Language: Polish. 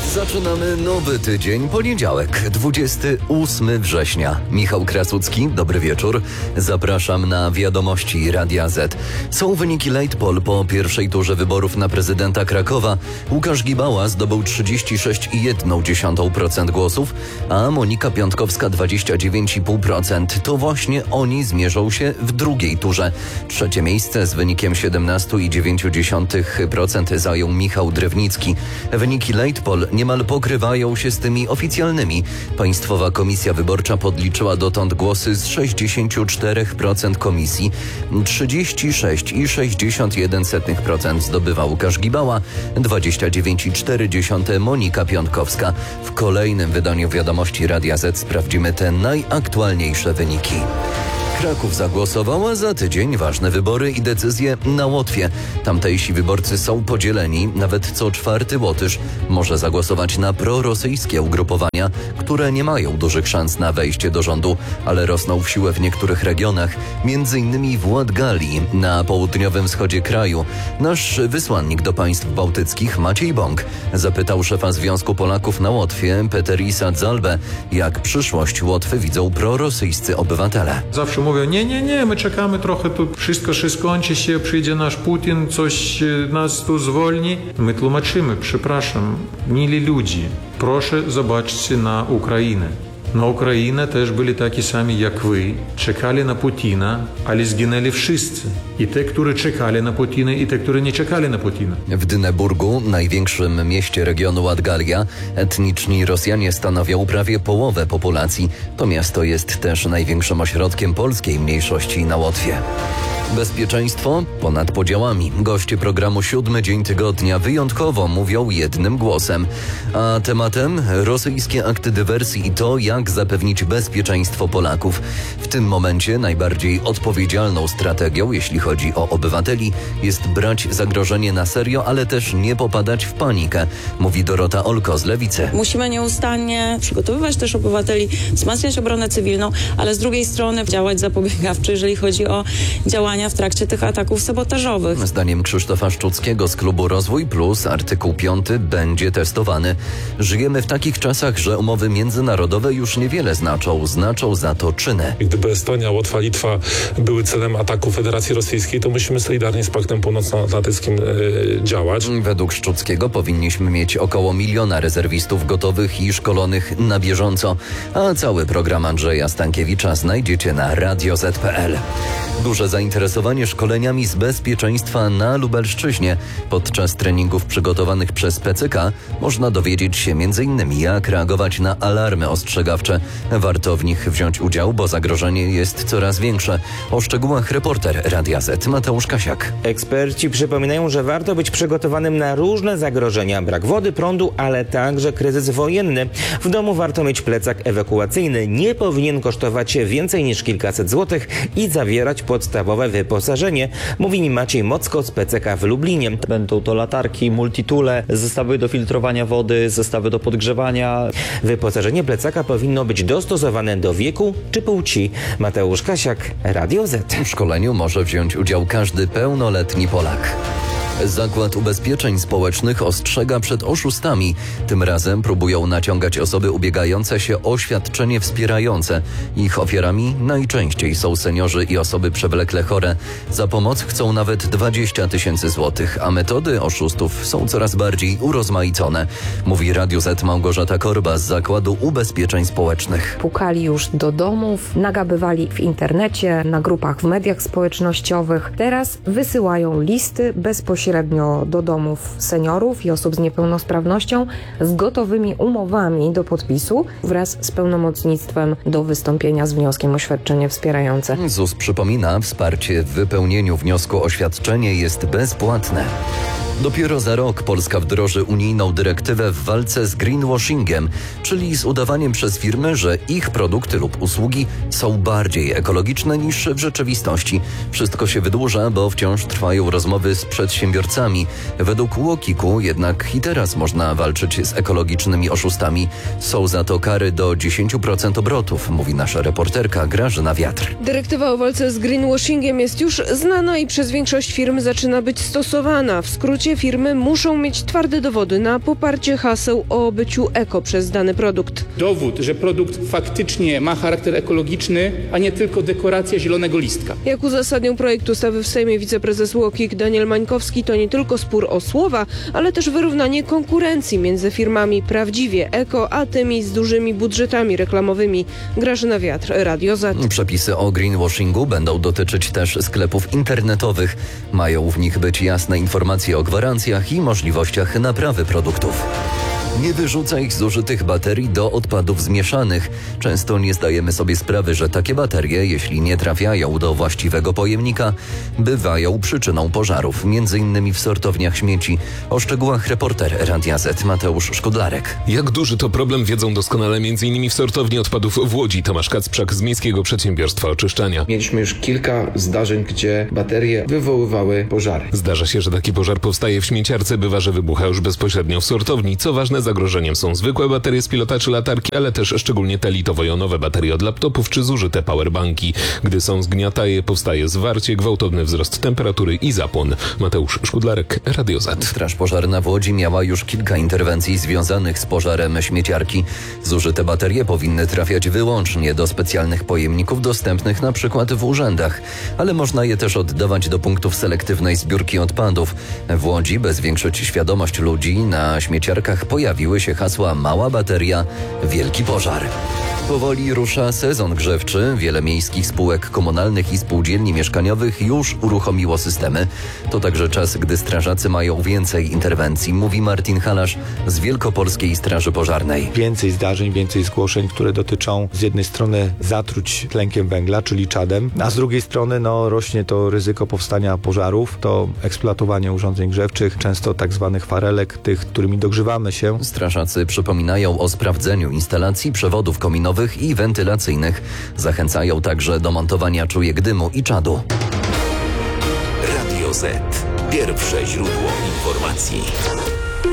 Zaczynamy nowy tydzień, poniedziałek, 28 września. Michał Krasucki, dobry wieczór. Zapraszam na wiadomości Radia Z. Są wyniki late poll po pierwszej turze wyborów na prezydenta Krakowa. Łukasz Gibała zdobył 36,1% głosów, a Monika Piątkowska 29,5%. To właśnie oni zmierzą się w drugiej turze. Trzecie miejsce z wynikiem 17,9% zajął Michał Drewnicki. Wyniki late poll niemal pokrywają się z tymi oficjalnymi. Państwowa Komisja Wyborcza podliczyła dotąd głosy z 64% komisji. 36,61% zdobywa Łukasz Gibała, 29,4% Monika Piątkowska. W kolejnym wydaniu wiadomości Radia Z sprawdzimy te najaktualniejsze wyniki. Kraków zagłosował, a za tydzień ważne wybory i decyzje na Łotwie. Tamtejsi wyborcy są podzieleni. Nawet co czwarty Łotysz może zagłosować na prorosyjskie ugrupowania, które nie mają dużych szans na wejście do rządu, ale rosną w siłę w niektórych regionach, m.in. w Latgalii, na południowym wschodzie kraju. Nasz wysłannik do państw bałtyckich, Maciej Bąk, zapytał szefa Związku Polaków na Łotwie, Peterisa Zalbę, jak przyszłość Łotwy widzą prorosyjscy obywatele. Zawsze mówią, nie, my czekamy trochę, tu wszystko się skończy się, przyjdzie nasz Putin, coś nas tu zwolni. My tłumaczymy, przepraszam, mili ludzi, proszę zobaczcie na Ukrainę. Na Ukrainie też byli taki sami jak wy, czekali na Putina, ale zginęli wszyscy. I te, którzy czekali na Putina, i te, którzy nie czekali na Putina. W Dyneburgu, największym mieście regionu Latgalia, etniczni Rosjanie stanowią prawie połowę populacji. To miasto jest też największym ośrodkiem polskiej mniejszości na Łotwie. Bezpieczeństwo ponad podziałami. Goście programu 7 Dzień Tygodnia wyjątkowo mówią jednym głosem. A tematem rosyjskie akty dywersji i to, jak zapewnić bezpieczeństwo Polaków. W tym momencie najbardziej odpowiedzialną strategią, jeśli chodzi o obywateli, jest brać zagrożenie na serio, ale też nie popadać w panikę, mówi Dorota Olko z Lewicy. Musimy nieustannie przygotowywać też obywateli, wzmacniać obronę cywilną, ale z drugiej strony działać zapobiegawczo, jeżeli chodzi o działania w trakcie tych ataków sabotażowych. Zdaniem Krzysztofa Szczuckiego z klubu Rozwój Plus artykuł 5 będzie testowany. Żyjemy w takich czasach, że umowy międzynarodowe już niewiele znaczą za to czyny. Gdyby Estonia, Łotwa, Litwa były celem ataku Federacji Rosyjskiej, to musimy solidarnie z Paktem Północnoatlantyckim działać. Według Szczuckiego powinniśmy mieć około 1 miliona rezerwistów gotowych i szkolonych na bieżąco, a cały program Andrzeja Stankiewicza znajdziecie na radioz.pl. Duże zainteresowanie szkoleniami z bezpieczeństwa na Lubelszczyźnie. Podczas treningów przygotowanych przez PCK można dowiedzieć się m.in. jak reagować na alarmy ostrzegawcze. Warto w nich wziąć udział, bo zagrożenie jest coraz większe. O szczegółach reporter Radia Z Mateusz Kasiak. Eksperci przypominają, że warto być przygotowanym na różne zagrożenia. Brak wody, prądu, ale także kryzys wojenny. W domu warto mieć plecak ewakuacyjny. Nie powinien kosztować więcej niż kilkaset złotych i zawierać podstawowe wyposażenie, mówi mi Maciej Mocko z PCK w Lublinie. Będą to latarki, multitule, zestawy do filtrowania wody, zestawy do podgrzewania. Wyposażenie plecaka powinno być dostosowane do wieku czy płci. Mateusz Kasiak, Radio Z. W szkoleniu może wziąć udział każdy pełnoletni Polak. Zakład Ubezpieczeń Społecznych ostrzega przed oszustami. Tym razem próbują naciągać osoby ubiegające się o świadczenie wspierające. Ich ofiarami najczęściej są seniorzy i osoby przewlekle chore. Za pomoc chcą nawet 20 000 złotych, a metody oszustów są coraz bardziej urozmaicone, mówi Radiu Z Małgorzata Korba z Zakładu Ubezpieczeń Społecznych. Pukali już do domów, nagabywali w internecie, na grupach w mediach społecznościowych. Teraz wysyłają listy bezpośrednio do domów seniorów i osób z niepełnosprawnością z gotowymi umowami do podpisu wraz z pełnomocnictwem do wystąpienia z wnioskiem o świadczenie wspierające. ZUS przypomina, wsparcie w wypełnieniu wniosku o świadczenie jest bezpłatne. Dopiero za rok Polska wdroży unijną dyrektywę w walce z greenwashingiem, czyli z udawaniem przez firmy, że ich produkty lub usługi są bardziej ekologiczne niż w rzeczywistości. Wszystko się wydłuża, bo wciąż trwają rozmowy z przedsiębiorcami. Według UOKiK-u jednak i teraz można walczyć z ekologicznymi oszustami. Są za to kary do 10% obrotów, mówi nasza reporterka Grażyna Wiatr. Dyrektywa o walce z greenwashingiem jest już znana i przez większość firm zaczyna być stosowana. W skrócie ofercie firmy muszą mieć twarde dowody na poparcie haseł o byciu eko przez dany produkt. Dowód, że produkt faktycznie ma charakter ekologiczny, a nie tylko dekoracja zielonego listka. Jak uzasadniał projekt ustawy w Sejmie wiceprezes UOKiK Daniel Mańkowski, to nie tylko spór o słowa, ale też wyrównanie konkurencji między firmami prawdziwie eko, a tymi z dużymi budżetami reklamowymi. Grażyna Wiatr, Radio Z. Przepisy o greenwashingu będą dotyczyć też sklepów internetowych. Mają w nich być jasne informacje o gwarancjach i możliwościach naprawy produktów. Nie wyrzucaj zużytych baterii do odpadów zmieszanych. Często nie zdajemy sobie sprawy, że takie baterie, jeśli nie trafiają do właściwego pojemnika, bywają przyczyną pożarów, m.in. w sortowniach śmieci. O szczegółach reporter Radia Z Mateusz Szkudlarek. Jak duży to problem wiedzą doskonale m.in. w sortowni odpadów w Łodzi. Tomasz Kacprzak z Miejskiego Przedsiębiorstwa Oczyszczania. Mieliśmy już kilka zdarzeń, gdzie baterie wywoływały pożary. Zdarza się, że taki pożar powstaje w śmieciarce, bywa, że wybucha już bezpośrednio w sortowni. Co ważne, zagrożeniem są zwykłe baterie z pilota czy latarki, ale też szczególnie te litowo-jonowe baterie od laptopów czy zużyte powerbanki. Gdy są zgniataje, powstaje zwarcie, gwałtowny wzrost temperatury i zapłon. Mateusz Szkudlarek, Radio Z. Straż Pożarna w Łodzi miała już kilka interwencji związanych z pożarem śmieciarki. Zużyte baterie powinny trafiać wyłącznie do specjalnych pojemników dostępnych na przykład w urzędach, ale można je też oddawać do punktów selektywnej zbiórki odpadów. W Łodzi, by zwiększyć świadomość ludzi, na śmieciarkach pojawiły się hasła mała bateria, wielki pożar. Powoli rusza sezon grzewczy. Wiele miejskich spółek komunalnych i spółdzielni mieszkaniowych już uruchomiło systemy. To także czas, gdy strażacy mają więcej interwencji, mówi Martin Halasz z Wielkopolskiej Straży Pożarnej. Więcej zdarzeń, więcej zgłoszeń, które dotyczą z jednej strony zatruć tlenkiem węgla, czyli czadem, a z drugiej strony rośnie to ryzyko powstania pożarów, to eksploatowanie urządzeń grzewczych, często tak zwanych farelek, tych, którymi dogrzewamy się. Strażacy przypominają o sprawdzeniu instalacji przewodów kominowych i wentylacyjnych. Zachęcają także do montowania czujek dymu i czadu. Radio Z. Pierwsze źródło informacji.